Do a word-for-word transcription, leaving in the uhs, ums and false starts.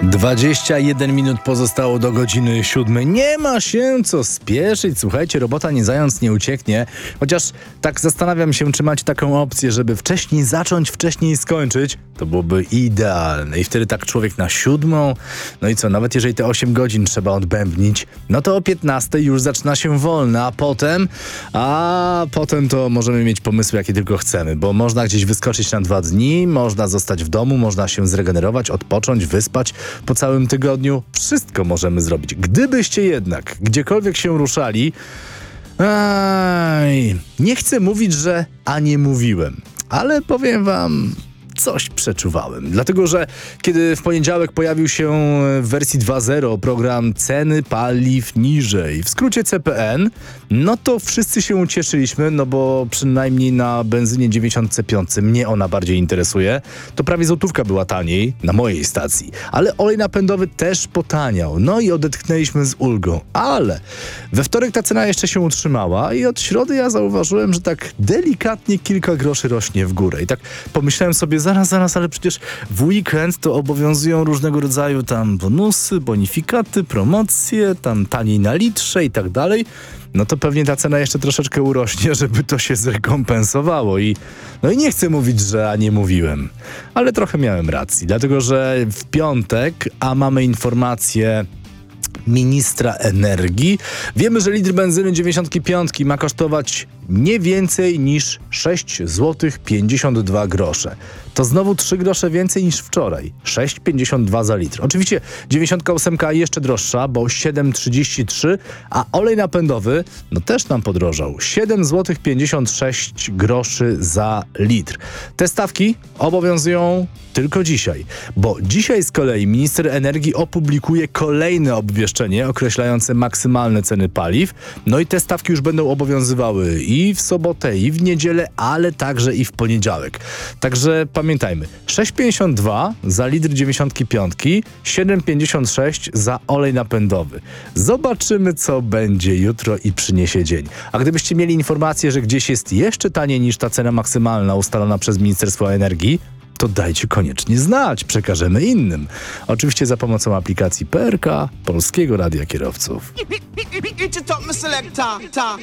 dwadzieścia jeden minut pozostało do godziny siódmej. Nie ma się co spieszyć. Słuchajcie, robota nie zając nie ucieknie. Chociaż tak zastanawiam się, czy macie taką opcję, żeby wcześniej zacząć, wcześniej skończyć. To byłoby idealne. I wtedy tak człowiek na siódmą. No i co, nawet jeżeli te osiem godzin trzeba odbębnić, no to o piętnastej już zaczyna się wolne, a potem, a potem to możemy mieć pomysły, jakie tylko chcemy, bo można gdzieś wyskoczyć na dwa dni, można zostać w domu, można się zregenerować, odpocząć, wyspać po całym tygodniu. Wszystko możemy zrobić. Gdybyście jednak gdziekolwiek się ruszali, aj, nie chcę mówić, że a nie mówiłem, ale powiem wam, coś przeczuwałem. Dlatego, że kiedy w poniedziałek pojawił się w wersji dwa zero program Ceny Paliw Niżej, w skrócie C P N, no to wszyscy się ucieszyliśmy, no bo przynajmniej na benzynie dziewięćdziesiąt pięć mnie ona bardziej interesuje. To prawie złotówka była taniej na mojej stacji, ale olej napędowy też potaniał. No i odetchnęliśmy z ulgą. Ale we wtorek ta cena jeszcze się utrzymała i od środy ja zauważyłem, że tak delikatnie kilka groszy rośnie w górę. I tak pomyślałem sobie, zaraz, zaraz, ale przecież w weekend to obowiązują różnego rodzaju tam bonusy, bonifikaty, promocje, tam taniej na litrze i tak dalej. No to pewnie ta cena jeszcze troszeczkę urośnie, żeby to się zrekompensowało. I no i nie chcę mówić, że a nie mówiłem, ale trochę miałem racji, dlatego że w piątek, a mamy informację ministra energii, wiemy, że litr benzyny dziewięćdziesiąt pięć ma kosztować nie więcej niż sześć złotych pięćdziesiąt dwa grosze. To znowu trzy grosze więcej niż wczoraj. sześć pięćdziesiąt dwa za litr. Oczywiście dziewięćdziesiąt osiem jeszcze droższa, bo siedem trzydzieści trzy, a olej napędowy no też nam podrożał. siedem złotych pięćdziesiąt sześć groszy za litr. Te stawki obowiązują tylko dzisiaj, bo dzisiaj z kolei minister energii opublikuje kolejne obwieszczenie określające maksymalne ceny paliw. No i te stawki już będą obowiązywały i w sobotę, i w niedzielę, ale także i w poniedziałek. Także pamiętajmy, sześć pięćdziesiąt dwa za litr dziewięćdziesiąt pięć, siedem pięćdziesiąt sześć za olej napędowy. Zobaczymy, co będzie jutro i przyniesie dzień. A gdybyście mieli informację, że gdzieś jest jeszcze taniej niż ta cena maksymalna ustalona przez Ministerstwo Energii, to dajcie koniecznie znać, przekażemy innym. Oczywiście za pomocą aplikacji P R K, Polskiego Radia Kierowców.